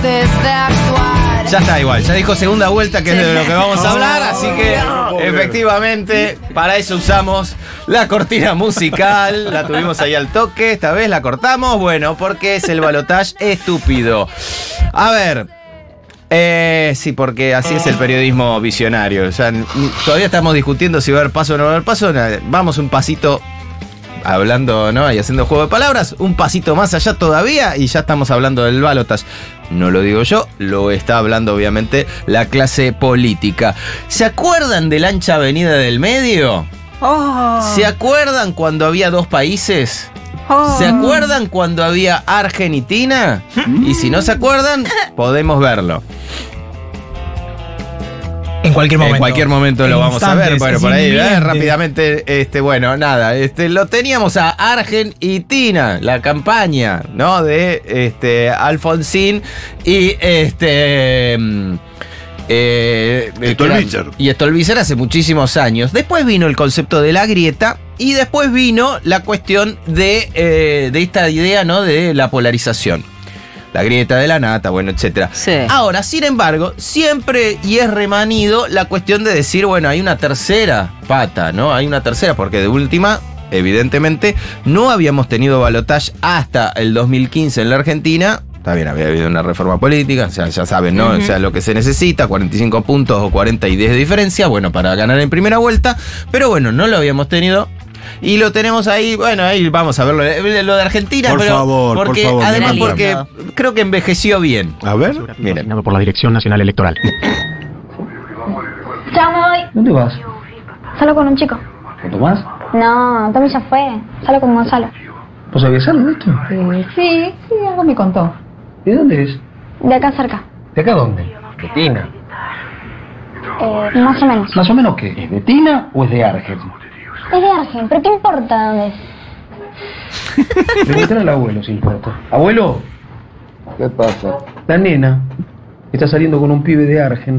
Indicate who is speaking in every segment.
Speaker 1: Ya está igual, ya dijo segunda vuelta, que es de lo que vamos a hablar, así que efectivamente para eso usamos la cortina musical, la tuvimos ahí al toque, esta vez la cortamos, bueno, porque es el balotaje estúpido. A ver, sí, porque así es el periodismo visionario, o sea, todavía estamos discutiendo si va a haber paso o no va a haber paso, vamos un pasito hablando, ¿no? Y haciendo juego de palabras, un pasito más allá todavía y ya estamos hablando del balotaje. No lo digo yo, lo está hablando obviamente la clase política. ¿Se acuerdan de la ancha avenida del medio? ¿Se acuerdan cuando había dos países? ¿Se acuerdan cuando había Argentina? Y si no se acuerdan, podemos verlo.
Speaker 2: En cualquier momento.
Speaker 1: En cualquier momento lo vamos a ver. Bueno, por ahí, rápidamente, bueno, nada, lo teníamos a Argentina, la campaña, ¿no? De Alfonsín y
Speaker 3: Stolbizer.
Speaker 1: Y Stolbizer hace muchísimos años. Después vino el concepto de la grieta y después vino la cuestión de esta idea, ¿no? De la polarización. La grieta de la nata, bueno, etcétera.
Speaker 4: Sí.
Speaker 1: Ahora, sin embargo, siempre y es remanido la cuestión de decir, bueno, hay una tercera pata, ¿no? Hay una tercera, porque de última, evidentemente, no habíamos tenido balotaje hasta el 2015 en la Argentina. Está bien, había habido una reforma política, o sea, ya saben, ¿no? O sea, lo que se necesita, 45 puntos o 40 y 10 de diferencia, bueno, para ganar en primera vuelta. Pero bueno, no lo habíamos tenido. Y lo tenemos ahí, bueno, ahí vamos a verlo. Lo de Argentina,
Speaker 3: por favor,
Speaker 1: además
Speaker 4: lindo.
Speaker 1: porque creo que envejeció bien.
Speaker 3: A ver,
Speaker 1: miren.
Speaker 5: Por la Dirección Nacional Electoral.
Speaker 6: Chao, me voy.
Speaker 7: ¿Dónde vas?
Speaker 6: Salgo con un chico.
Speaker 7: ¿Con Tomás?
Speaker 6: No, Tommy ya fue. Salgo con Gonzalo.
Speaker 7: ¿Vos sabías algo de esto?
Speaker 6: Sí, algo me contó.
Speaker 7: ¿De dónde es?
Speaker 6: De acá cerca.
Speaker 7: ¿De acá dónde? ¿De Tina?
Speaker 6: Más o menos.
Speaker 7: ¿Más o menos qué? ¿Es de Tina o es de Argel?
Speaker 6: Es de Argen, pero ¿qué importa dónde es?
Speaker 7: Preguntar al abuelo si importa. ¿Abuelo?
Speaker 8: ¿Qué pasa?
Speaker 7: La nena está saliendo con un pibe de Argen.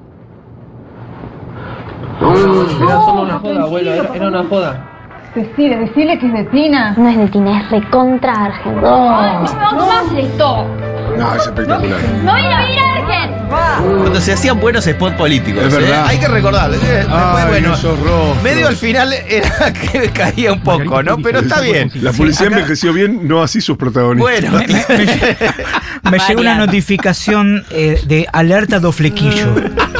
Speaker 7: Era solo una joda, abuelo, era una joda.
Speaker 9: Decile que es de Tina.
Speaker 6: No es de Tina, es recontra Argen.
Speaker 9: ¡No más esto!
Speaker 3: No, es espectacular.
Speaker 6: ¡No voy a ir a Argen!
Speaker 1: Cuando se hacían buenos spots políticos,
Speaker 3: Es verdad.
Speaker 1: hay que recordarlo. Después,
Speaker 3: Ay,
Speaker 1: bueno,
Speaker 3: esos rostros.
Speaker 1: medio al final era que caía un poco, ¿no? Pero está bien.
Speaker 3: La policía
Speaker 1: Acá-
Speaker 3: envejeció bien, no así sus protagonistas.
Speaker 1: Bueno,
Speaker 2: Me llegó una notificación de alerta do flequillo.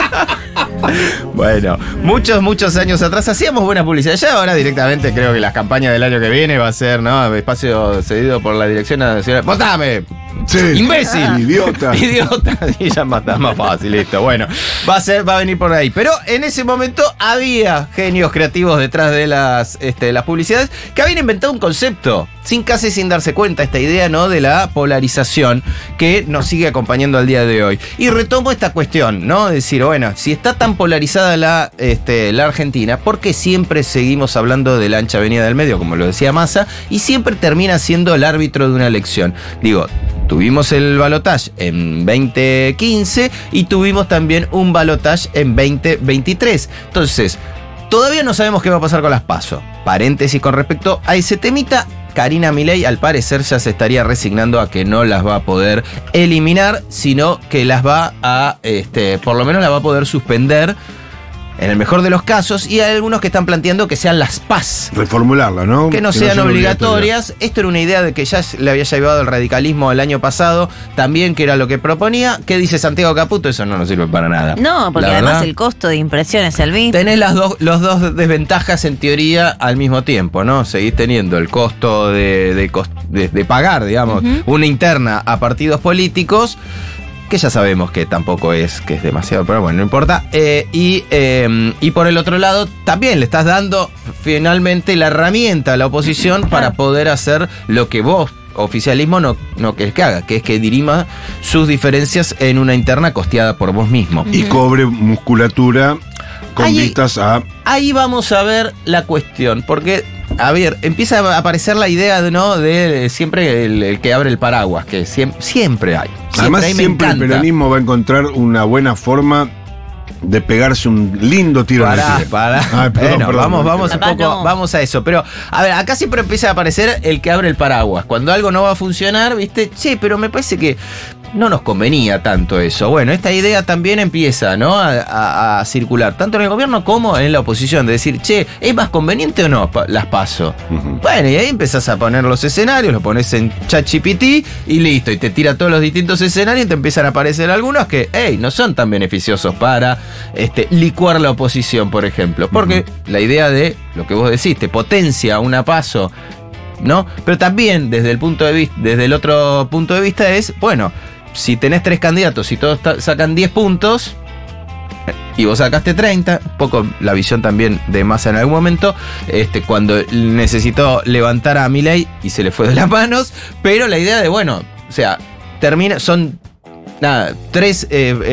Speaker 1: bueno, muchos años atrás hacíamos buena publicidad. Ya ahora directamente creo que las campañas del año que viene va a ser, ¿no? Espacio cedido por la Dirección Nacional. ¡Votame!
Speaker 3: Sí.
Speaker 1: ¡Imbécil!
Speaker 3: Idiota.
Speaker 1: ¡Idiota! Y ya más fácil, listo. Bueno, va a venir por ahí. Pero en ese momento había genios creativos detrás de las publicidades que habían inventado un concepto, sin darse cuenta, esta idea, ¿no? De la polarización que nos sigue acompañando al día de hoy. Y retomo esta cuestión, ¿no? Decir, bueno, si está tan polarizada la Argentina, ¿por qué siempre seguimos hablando de la ancha avenida del medio, como lo decía Massa, y siempre termina siendo el árbitro de una elección? Digo, tuvimos el balotaje en 2015 y tuvimos también un balotaje en 2023. Entonces, todavía no sabemos qué va a pasar con las PASO. Paréntesis con respecto a ese temita. Karina Milei al parecer ya se estaría resignando a que no las va a poder eliminar, sino que las va a, por lo menos las va a poder suspender en el mejor de los casos, y hay algunos que están planteando que sean las PAS.
Speaker 3: Reformularla, ¿no?
Speaker 1: Que no sean obligatorias. Esto era una idea de que ya le había llevado el radicalismo el año pasado, también que era lo que proponía. ¿Qué dice Santiago Caputo? Eso no nos sirve para nada.
Speaker 4: No, porque
Speaker 1: La
Speaker 4: además
Speaker 1: verdad,
Speaker 4: el costo de impresión es el mismo.
Speaker 1: tenés los dos desventajas en teoría al mismo tiempo, ¿no? Seguís teniendo el costo de pagar, digamos, una interna a partidos políticos, que ya sabemos que tampoco es demasiado, pero bueno, no importa. Y por el otro lado, también le estás dando finalmente la herramienta a la oposición para poder hacer lo que vos, oficialismo, no querés que haga, que es que dirima sus diferencias en una interna costeada por vos mismo.
Speaker 3: Y cobre musculatura con vistas a...
Speaker 1: Ahí vamos a ver la cuestión, porque, a ver, empieza a aparecer la idea de siempre el que abre el paraguas, que siempre hay.
Speaker 3: Además,
Speaker 1: ahí me
Speaker 3: siempre el
Speaker 1: encanta.
Speaker 3: peronismo va a encontrar una buena forma de pegarse un lindo tiro en el pie. Ay, perdón,
Speaker 1: vamos a eso. Pero, a ver, acá siempre empieza a aparecer el que abre el paraguas. Cuando algo no va a funcionar, ¿viste? Che, pero me parece que no nos convenía tanto eso. Bueno, esta idea también empieza, ¿no? a circular, tanto en el gobierno como en la oposición, de decir, che, ¿es más conveniente o no las PASO? Bueno, y ahí empezás a poner los escenarios, lo pones en ChatGPT y listo, y te tira todos los distintos escenarios y te empiezan a aparecer algunos que, no son tan beneficiosos para licuar la oposición, por ejemplo. Porque la idea de lo que vos decís, te potencia una PASO, ¿no? Pero también desde el otro punto de vista es, bueno, si tenés 3 candidatos y todos sacan 10 puntos y vos sacaste 30, un poco la visión también de Massa en algún momento, cuando necesitó levantar a Milei y se le fue de las manos, pero la idea de, bueno, o sea, son 3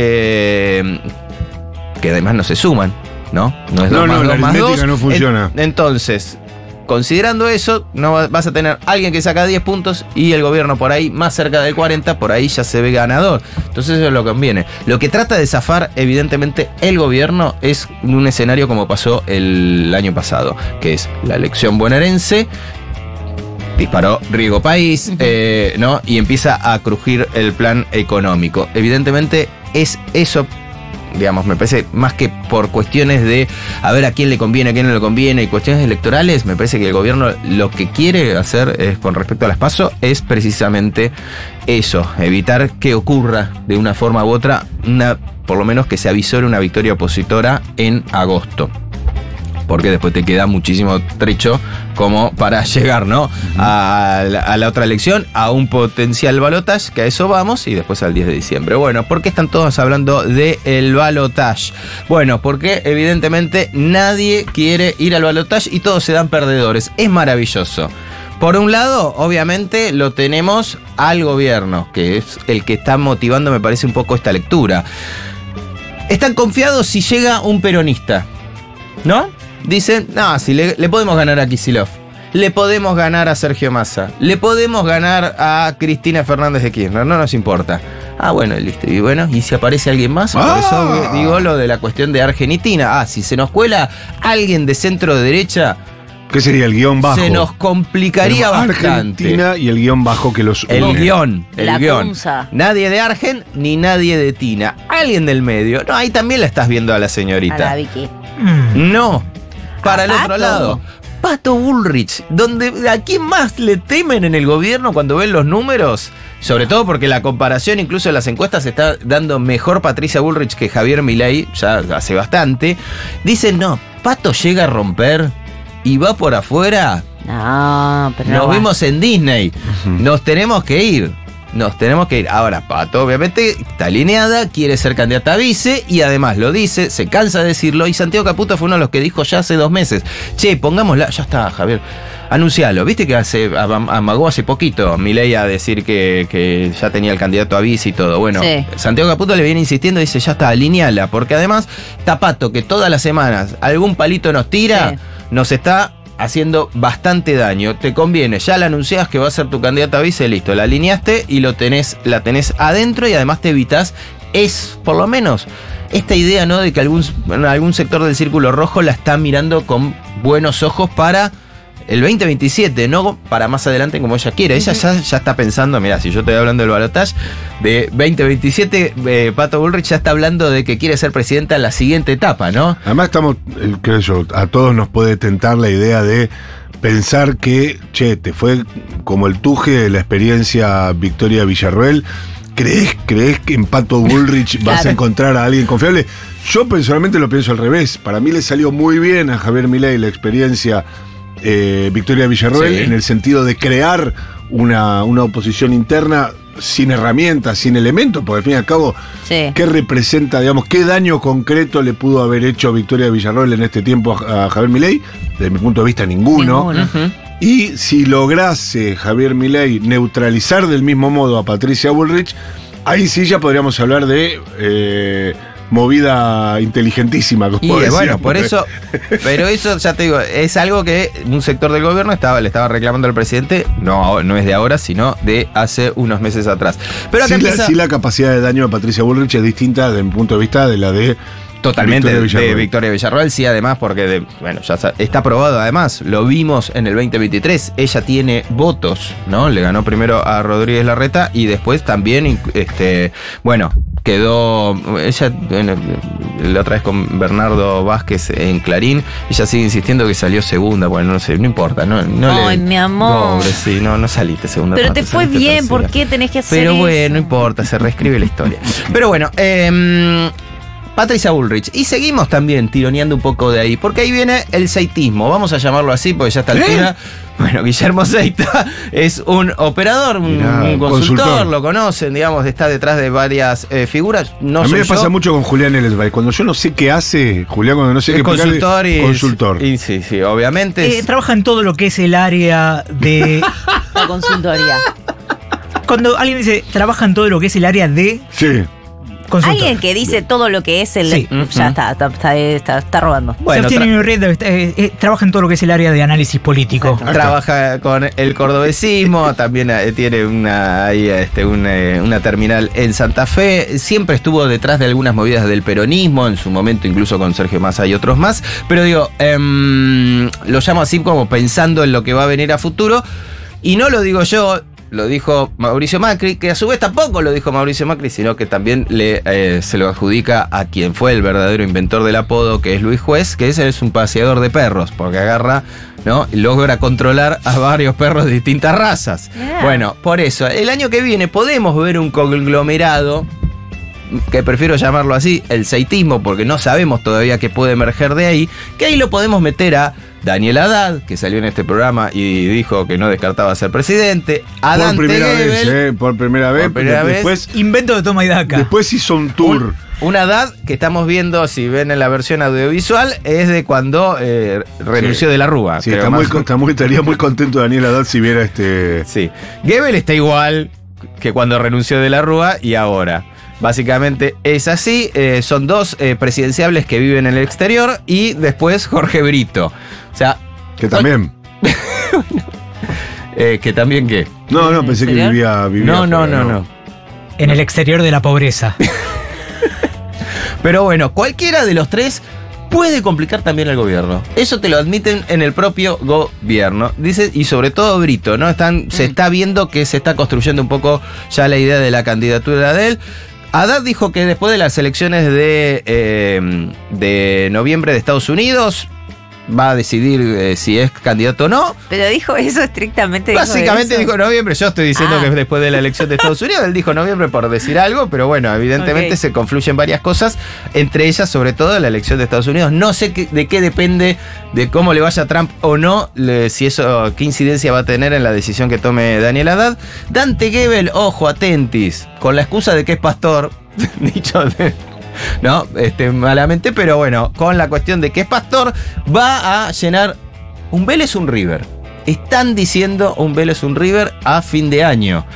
Speaker 1: que además no se suman, ¿no? No es 2 más 2
Speaker 3: la
Speaker 1: más 2.
Speaker 3: aritmética no funciona.
Speaker 1: Entonces, considerando eso, no vas a tener alguien que saca 10 puntos y el gobierno por ahí más cerca de 40, por ahí ya se ve ganador. Entonces eso es lo que conviene. Lo que trata de zafar, evidentemente, el gobierno es un escenario como pasó el año pasado, que es la elección bonaerense. Disparó Riego País, ¿no? Y empieza a crujir el plan económico. Evidentemente es eso. Digamos, me parece, más que por cuestiones de a ver a quién le conviene, a quién no le conviene y cuestiones electorales, me parece que el gobierno lo que quiere hacer con respecto a las PASO es precisamente eso, evitar que ocurra de una forma u otra, por lo menos que se avisore una victoria opositora en agosto. Porque después te queda muchísimo trecho como para llegar, ¿no? A la otra elección, a un potencial balotaje, que a eso vamos, y después al 10 de diciembre. Bueno, ¿por qué están todos hablando del balotaje? Bueno, porque evidentemente nadie quiere ir al balotaje y todos se dan perdedores. Es maravilloso. Por un lado, obviamente, lo tenemos al gobierno, que es el que está motivando, me parece, un poco esta lectura. Están confiados si llega un peronista, ¿no? Dicen, no, si le podemos ganar a Kicillof, le podemos ganar a Sergio Massa, le podemos ganar a Cristina Fernández de Kirchner, no nos importa. Ah, bueno, listo. Y bueno, ¿y si aparece alguien más? Por eso digo lo de la cuestión de Argentina. Si se nos cuela alguien de centro derecha,
Speaker 3: ¿qué sería el guión bajo?
Speaker 1: Se nos complicaría bastante.
Speaker 3: Argentina y el guión bajo que los une.
Speaker 1: El guión.
Speaker 4: Punza.
Speaker 1: Nadie de Argen ni nadie de Tina. Alguien del medio. No, ahí también la estás viendo a la señorita.
Speaker 4: A la Vicky.
Speaker 1: No. Para el
Speaker 4: Pato.
Speaker 1: otro lado. Pato Bullrich. ¿A quién más le temen en el gobierno cuando ven los números? Sobre todo porque la comparación, incluso en las encuestas, está dando mejor Patricia Bullrich que Javier Milei, ya hace bastante. Dicen, no, Pato llega a romper y va por afuera.
Speaker 4: No, pero
Speaker 1: Nos vimos en Disney. Nos tenemos que ir. Ahora, Pato, obviamente, está alineada, quiere ser candidata a vice y además lo dice, se cansa de decirlo. Y Santiago Caputo fue uno de los que dijo ya hace 2 meses: che, pongámosla, ya está, Javier, anuncialo. Viste que amagó hace poquito Milei a decir que ya tenía el candidato a vice y todo. Bueno, sí. Santiago Caputo le viene insistiendo y dice, ya está, alineala, porque además está Pato, que todas las semanas algún palito nos tira, sí, nos está haciendo bastante daño. Te conviene, ya la anunciás que va a ser tu candidata a vice, listo, la alineaste y la tenés adentro y además te evitas, por lo menos esta idea, ¿no?, de que algún sector del círculo rojo la está mirando con buenos ojos para el 2027, no para más adelante como ella quiere. Ella ya está pensando, mirá, si yo estoy hablando del balotaje de 2027, Pato Bullrich ya está hablando de que quiere ser presidenta en la siguiente etapa, ¿no?
Speaker 3: Además estamos, creo yo, a todos nos puede tentar la idea de pensar que, che, te fue como el tuje de la experiencia Victoria Villarroel. ¿Crees que en Pato Bullrich vas
Speaker 4: Claro.
Speaker 3: a encontrar a alguien confiable? Yo personalmente lo pienso al revés. Para mí le salió muy bien a Javier Milei la experiencia Victoria Villarroel,
Speaker 1: Sí.
Speaker 3: en el sentido de crear una oposición interna sin herramientas, sin elementos, porque al fin y al cabo,
Speaker 4: Sí.
Speaker 3: ¿qué representa, digamos, qué daño concreto le pudo haber hecho Victoria Villarroel en este tiempo a Javier Milei? Desde mi punto de vista, ninguno. Y si lograse Javier Milei neutralizar del mismo modo a Patricia Bullrich, ahí sí ya podríamos hablar de movida inteligentísima, como
Speaker 1: Y
Speaker 3: decíamos.
Speaker 1: bueno, por eso, pero eso ya te digo, es algo que un sector del gobierno le estaba reclamando al presidente, no es de ahora, sino de hace unos meses atrás. Pero acá
Speaker 3: Sí, la capacidad de daño de Patricia Bullrich es distinta desde mi punto de vista de la de
Speaker 1: Totalmente
Speaker 3: Victoria
Speaker 1: de
Speaker 3: Villarroel.
Speaker 1: Victoria Villarroel, sí, además, porque bueno, ya está aprobado, además, lo vimos en el 2023, ella tiene votos, ¿no? Le ganó primero a Rodríguez Larreta y después también, bueno, quedó, ella, bueno, la otra vez con Bernardo Vázquez en Clarín, ella sigue insistiendo que salió segunda, bueno, no sé, no importa, no
Speaker 4: Ay, mi amor.
Speaker 1: Pobre, sí, no saliste segunda.
Speaker 4: Pero
Speaker 1: parte,
Speaker 4: te fue
Speaker 1: saliste
Speaker 4: bien,
Speaker 1: tercera.
Speaker 4: ¿por qué tenés que hacer
Speaker 1: Pero
Speaker 4: eso?
Speaker 1: bueno, no importa, se reescribe la historia. Pero bueno, Patricia Bullrich. Y seguimos también tironeando un poco de ahí, porque ahí viene el seitismo, vamos a llamarlo así, porque ya está altura. Bueno, Guillermo Seita es un operador,
Speaker 3: Mirá,
Speaker 1: un consultor,
Speaker 3: consultor.
Speaker 1: lo conocen, digamos, está detrás de varias figuras. No
Speaker 3: A mí
Speaker 1: soy
Speaker 3: me pasa
Speaker 1: yo.
Speaker 3: mucho con Julián Elesbay. Cuando yo no sé qué hace, Julián, cuando no sé
Speaker 1: Es
Speaker 3: qué explicarle,
Speaker 1: consultor y.
Speaker 3: consultor.
Speaker 1: Y sí, obviamente.
Speaker 2: Trabaja en todo lo que es el área de...
Speaker 4: La consultoría.
Speaker 2: Cuando alguien dice, trabaja en todo lo que es el área de
Speaker 3: Sí.
Speaker 2: consultor.
Speaker 4: Alguien que dice todo lo que es el...
Speaker 2: Sí.
Speaker 4: Ya está robando.
Speaker 1: Bueno,
Speaker 2: Sebastián Inurrieta, trabaja en todo lo que es el área de análisis político.
Speaker 1: trabaja con el cordobesismo, también tiene una terminal en Santa Fe, siempre estuvo detrás de algunas movidas del peronismo, en su momento incluso con Sergio Massa y otros más, pero digo, lo llamo así como pensando en lo que va a venir a futuro, y no lo digo yo, lo dijo Mauricio Macri, que a su vez tampoco lo dijo Mauricio Macri, sino que también se lo adjudica a quien fue el verdadero inventor del apodo, que es Luis Juez, que ese es un paseador de perros, porque agarra, ¿no? Y logra controlar a varios perros de distintas razas.
Speaker 4: Yeah.
Speaker 1: Bueno, por eso, el año que viene podemos ver un conglomerado, que prefiero llamarlo así, el seitismo, porque no sabemos todavía qué puede emerger de ahí, que ahí lo podemos meter a Daniel Haddad, que salió en este programa y dijo que no descartaba ser presidente, a
Speaker 3: Por
Speaker 1: Dante
Speaker 3: primera vez,
Speaker 1: Gebel,
Speaker 3: por primera vez.
Speaker 1: Por primera vez.
Speaker 3: Después,
Speaker 2: Invento de toma y daca.
Speaker 3: después hizo un tour.
Speaker 1: un Haddad que estamos viendo, si ven en la versión audiovisual, es de cuando renunció
Speaker 3: Sí.
Speaker 1: de la Rúa.
Speaker 3: Sí,
Speaker 1: creo,
Speaker 3: estaría muy contento Daniel Haddad si viera este.
Speaker 1: Sí. Gebel está igual que cuando renunció de la Rúa y ahora. Básicamente es así, son dos presidenciables que viven en el exterior y después Jorge Brito. O sea,
Speaker 3: Que también.
Speaker 1: que también qué.
Speaker 3: No, pensé que
Speaker 4: ¿En serio?
Speaker 3: vivía.
Speaker 1: No,
Speaker 3: afuera,
Speaker 2: En el exterior de la pobreza.
Speaker 1: Pero bueno, cualquiera de los tres puede complicar también al gobierno. Eso te lo admiten en el propio gobierno. Dice, y sobre todo Brito, ¿no? Se está viendo que se está construyendo un poco ya la idea de la candidatura de él. Haddad dijo que después de las elecciones de noviembre de Estados Unidos va a decidir si es candidato o no.
Speaker 4: Pero dijo eso estrictamente.
Speaker 1: Básicamente dijo noviembre, yo estoy diciendo que es después de la elección de Estados Unidos, él dijo noviembre por decir algo, pero bueno, evidentemente
Speaker 4: Ok.
Speaker 1: se confluyen varias cosas, entre ellas sobre todo la elección de Estados Unidos. No sé de qué depende de cómo le vaya a Trump o no, si eso, qué incidencia va a tener en la decisión que tome Daniel Haddad. Dante Gebel, ojo, atentis, con la excusa de que es pastor, dicho de... No, malamente, pero bueno, con la cuestión de que es pastor, va a llenar un Vélez, un River. Están diciendo un Vélez, un River a fin de año.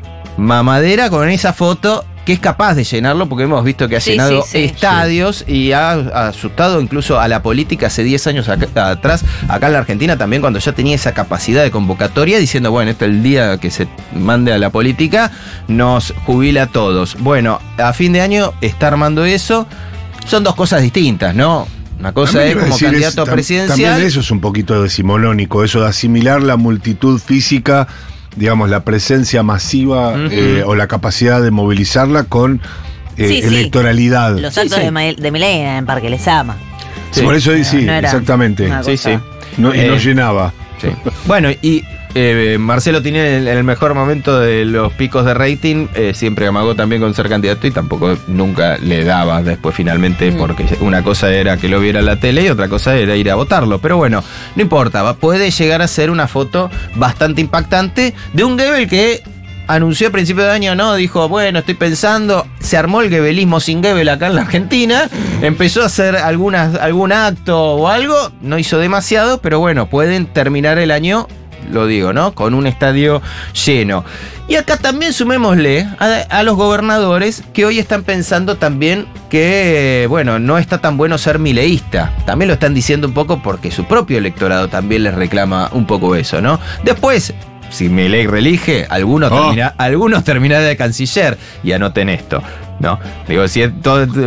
Speaker 1: Mamadera con esa foto que es capaz de llenarlo, porque hemos visto que ha llenado estadios y ha asustado incluso a la política hace 10 años atrás, acá en la Argentina también, cuando ya tenía esa capacidad de convocatoria, diciendo, bueno, este es el día que se mande a la política, nos jubila a todos. Bueno, a fin de año está armando eso. Son dos cosas distintas, ¿no? Una cosa
Speaker 3: También
Speaker 1: es
Speaker 3: iba a
Speaker 1: como
Speaker 3: decir,
Speaker 1: candidato presidencial.
Speaker 3: También eso es un poquito decimonónico, eso de asimilar la multitud física, digamos, la presencia masiva o la capacidad de movilizarla con electoralidad.
Speaker 4: Los actos de Milei en Parque Lesama.
Speaker 1: Sí.
Speaker 3: Por eso sí,
Speaker 4: no era
Speaker 3: exactamente.
Speaker 4: una
Speaker 1: Sí,
Speaker 4: cosa.
Speaker 1: sí.
Speaker 3: No, y no llenaba.
Speaker 1: Sí. Bueno, y Marcelo tiene el mejor momento de los picos de rating, siempre amagó también con ser candidato y tampoco nunca le daba después finalmente, porque una cosa era que lo viera en la tele y otra cosa era ir a votarlo. Pero bueno, no importa, puede llegar a ser una foto bastante impactante de un Gebel que anunció a principio de año, ¿no? Dijo, bueno, estoy pensando, se armó el gebelismo sin Gebel acá en la Argentina, empezó a hacer algún acto o algo, no hizo demasiado, pero bueno, pueden terminar el año, lo digo, ¿no? Con un estadio lleno. Y acá también sumémosle a los gobernadores que hoy están pensando también que, bueno, no está tan bueno ser mileísta. También lo están diciendo un poco porque su propio electorado también les reclama un poco eso, ¿no? Después, si Milei reelige, algunos terminarán de canciller, y anoten esto, ¿no? Digo, si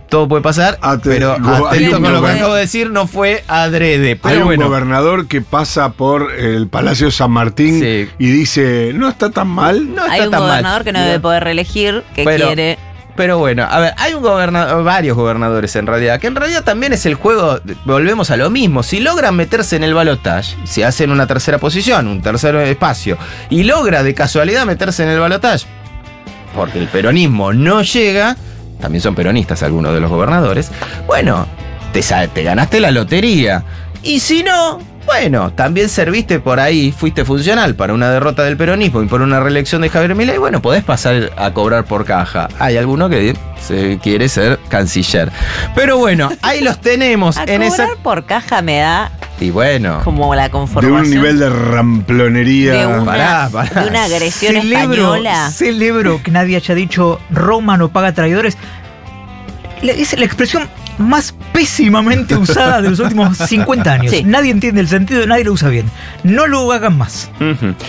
Speaker 1: todo puede pasar, pero
Speaker 3: hay
Speaker 1: atento
Speaker 3: un
Speaker 1: con lo que
Speaker 3: gober-
Speaker 1: acabo de decir, no fue adrede. Pero
Speaker 3: Hay un
Speaker 1: bueno,
Speaker 3: gobernador que pasa por el Palacio San Martín
Speaker 1: Sí.
Speaker 3: y dice, no está tan mal.
Speaker 1: no
Speaker 4: Hay
Speaker 1: está
Speaker 4: un
Speaker 1: tan
Speaker 4: gobernador
Speaker 1: mal.
Speaker 4: que no debe poder reelegir, que
Speaker 1: Pero-
Speaker 4: quiere.
Speaker 1: Pero bueno, a ver, hay un gobernador, varios gobernadores en realidad, que en realidad también es el juego, volvemos a lo mismo, si logran meterse en el balotaje, si hacen una tercera posición, un tercer espacio, y logra de casualidad meterse en el balotaje, porque el peronismo no llega, también son peronistas algunos de los gobernadores, bueno, te ganaste la lotería. Y si no, bueno, también serviste por ahí, fuiste funcional para una derrota del peronismo y por una reelección de Javier Milei, bueno, podés pasar a cobrar por caja. Hay alguno que se quiere ser canciller. Pero bueno, ahí los tenemos
Speaker 4: A
Speaker 1: en
Speaker 4: cobrar
Speaker 1: esa...
Speaker 4: por caja me da
Speaker 1: Y bueno,
Speaker 4: como la
Speaker 3: De
Speaker 4: conformación.
Speaker 3: un nivel de ramplonería.
Speaker 4: de una,
Speaker 1: Pará.
Speaker 4: de una agresión española.
Speaker 2: Celebro que nadie haya dicho Roma no paga traidores. Es la expresión más pésimamente usada de los últimos 50 años.
Speaker 4: Sí.
Speaker 2: Nadie entiende el sentido, nadie lo usa bien. No lo hagan más.
Speaker 1: ujú.